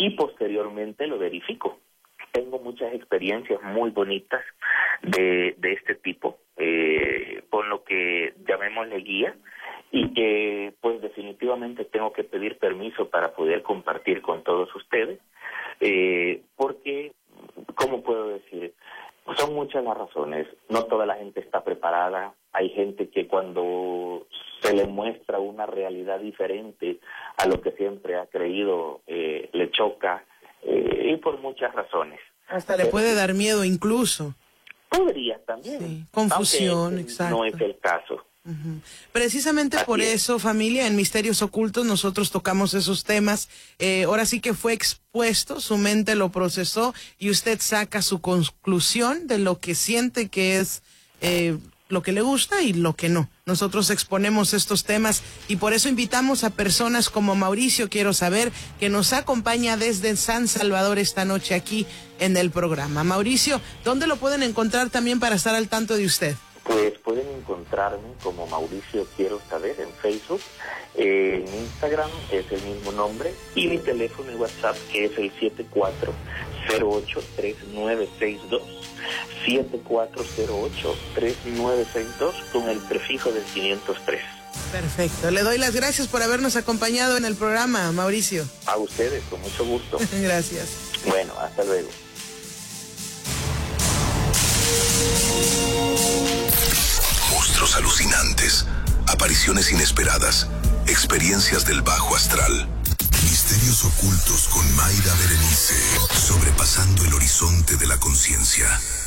y posteriormente lo verifico. Tengo muchas experiencias muy bonitas de este tipo, con lo que llamémosle guía, y que pues definitivamente tengo que pedir permiso para poder compartir con todos ustedes, porque, ¿cómo puedo decir? Son muchas las razones, no toda la gente está preparada, hay gente que cuando se le muestra una realidad diferente a lo que siempre ha creído, le choca, y por muchas razones. Hasta le puede dar miedo incluso. Podría también. Sí, confusión, exacto. No es el caso. Precisamente Así por es. eso, familia, en Misterios Ocultos nosotros tocamos esos temas. Ahora sí que fue expuesto, su mente lo procesó y usted saca su conclusión de lo que siente que es lo que le gusta y lo que no. Nosotros exponemos estos temas y por eso invitamos a personas como Mauricio, quiero saber, que nos acompaña desde San Salvador esta noche aquí en el programa. Mauricio, ¿dónde lo pueden encontrar también para estar al tanto de usted? Pues pueden encontrarme como Mauricio Quiero Saber en Facebook, en Instagram es el mismo nombre, y mi teléfono y WhatsApp que es el 7408-3962, 7408-3962 con el prefijo del 503. Perfecto, le doy las gracias por habernos acompañado en el programa, Mauricio. A ustedes, con mucho gusto. Gracias. Bueno, hasta luego. Monstruos alucinantes, apariciones inesperadas, experiencias del bajo astral. Misterios ocultos con Mayra Berenice, sobrepasando el horizonte de la conciencia.